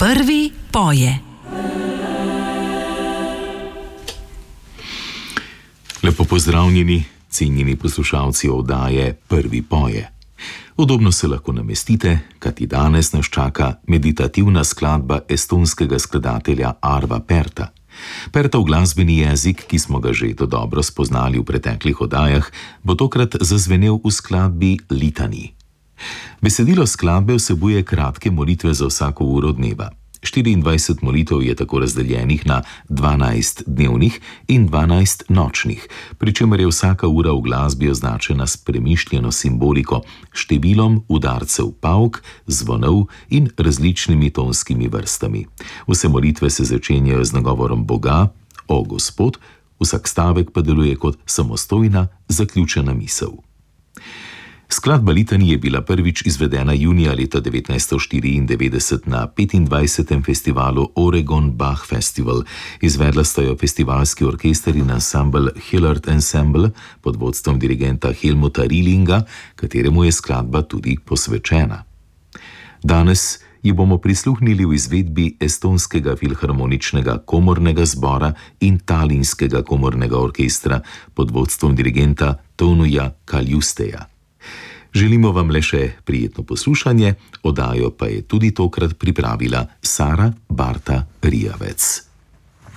Prvi poje. Lepo pozdravljeni, cenjeni poslušalci oddaje Prvi poje. Udobno se lahko namestite, kajti danes nas čaka meditativna skladba estonskega skladatelja Arvo Pärta. Pärtov glasbeni jezik, ki smo ga že dobro spoznali v preteklih oddajah, bo tokrat zazvenel v skladbi Litani. Besedilo skladbe vsebuje kratke molitve za vsako uro dneva. 24 molitev je tako razdeljenih na 12 dnevnih in 12 nočnih, pri čemer je vsaka ura v glasbi označena s premišljeno simboliko, številom udarcev pavk, zvonov in različnimi tonskimi vrstami. Vse molitve se začenjajo z nagovorom Boga, o Gospod, vsak stavek pa deluje kot samostojna, zaključena misel. Skladba Litani je bila prvič izvedena junija leta 1994 na 25. festivalu Oregon Bach Festival. Izvedla sta jo festivalski orkester in ansambel Hilliard Ensemble pod vodstvom dirigenta Helmuta Rillinga, kateremu je skladba tudi posvečena. Danes ji bomo prisluhnili v izvedbi Estonskega filharmoničnega komornega zbora in Tallinskega komornega orkestra pod vodstvom dirigenta Tõnuja Kaljusteja. Želimo vam le še prijetno poslušanje, oddajo pa je tudi tokrat pripravila Sara Barta Rijavec.